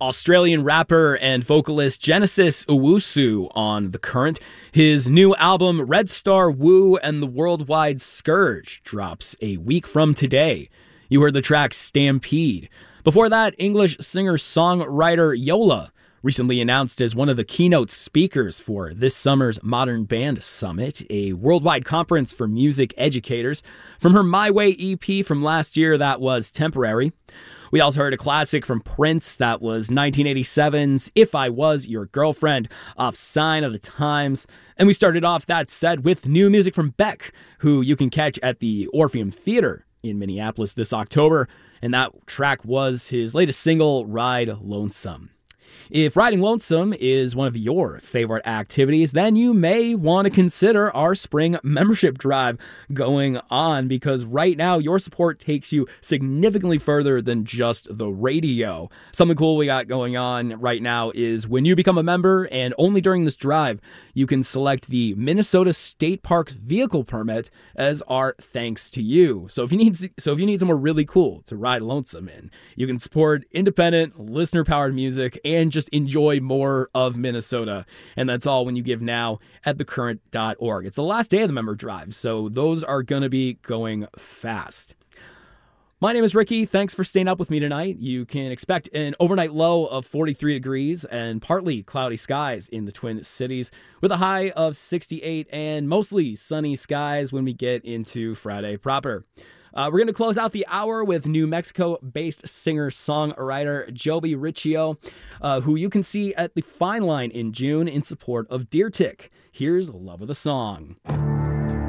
Australian rapper and vocalist Genesis Owusu on The Current. His new album, Red Star Woo and the Worldwide Scourge, drops a week from today. You heard the track Stampede. Before that, English singer-songwriter Yola, recently announced as one of the keynote speakers for this summer's Modern Band Summit, a worldwide conference for music educators. From her My Way EP from last year, that was Temporary. We also heard a classic from Prince, that was 1987's If I Was Your Girlfriend, off Sign of the Times. And we started off that set with new music from Beck, who you can catch at the Orpheum Theater in Minneapolis this October. And that track was his latest single, Ride Lonesome. If riding lonesome is one of your favorite activities, then you may want to consider our spring membership drive going on, because right now your support takes you significantly further than just the radio. Something cool we got going on right now is when you become a member, and only during this drive, you can select the Minnesota State Parks vehicle permit as our thanks to you. So if you need somewhere really cool to ride lonesome in, you can support independent, listener-powered music and just enjoy more of Minnesota. And that's all when you give now at thecurrent.org. It's the last day of the member drive, so those are going to be going fast. My name is Ricky. Thanks for staying up with me tonight. You can expect an overnight low of 43 degrees and partly cloudy skies in the Twin Cities, with a high of 68 and mostly sunny skies when we get into Friday proper. We're going to close out the hour with New Mexico-based singer-songwriter Joby Riccio, who you can see at the Fine Line in June in support of Deer Tick. Here's Love of the Song.